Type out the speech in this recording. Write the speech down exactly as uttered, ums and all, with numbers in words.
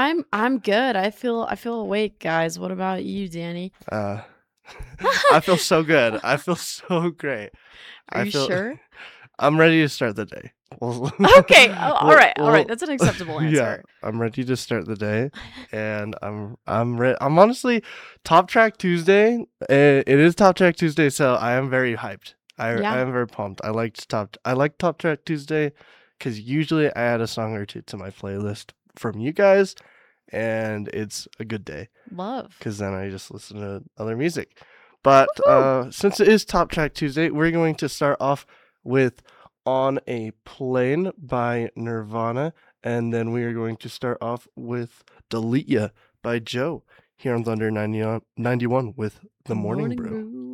I'm I'm good. I feel I feel awake, guys. What about you, Danny? Uh, I feel so good. I feel so great. Are I you feel sure? I'm ready to start the day. Well, Okay. Oh, all well, right. All right. well, That's an acceptable yeah, answer. I'm ready to start the day, and I'm I'm re- I'm honestly Top Track Tuesday. eh, It is Top Track Tuesday, so I am very hyped. I I Yeah. am very pumped. I liked top I like Top Track Tuesday because usually I add a song or two to my playlist from you guys, and it's a good day Love. because then I just listen to other music. But Woohoo! uh, since it is Top Track Tuesday, we're going to start off with On a Plane by Nirvana, and then we are going to start off with Delete Ya by Joe here on Thunder ninety, ninety-one with The The Morning morning Brew. brew.